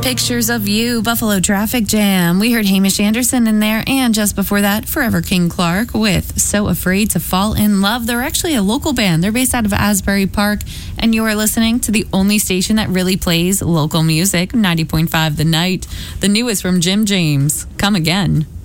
Pictures of You, Buffalo Traffic Jam. We heard Hamish Anderson in there, and just before that, Forever King Clark with So Afraid to Fall in Love. They're actually a local band. They're based out of Asbury Park, and you are listening to the only station that really plays local music, 90.5 The Night. The newest from Jim James, Come Again.